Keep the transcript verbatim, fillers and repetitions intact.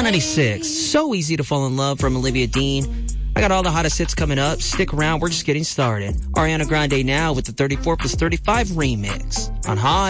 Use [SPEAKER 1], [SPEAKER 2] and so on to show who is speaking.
[SPEAKER 1] Hot ninety-six. So easy to fall in love from Olivia Dean. I got all the hottest hits coming up. Stick around. We're just getting started. Ariana Grande now with the thirty-four plus thirty-five remix on Hot.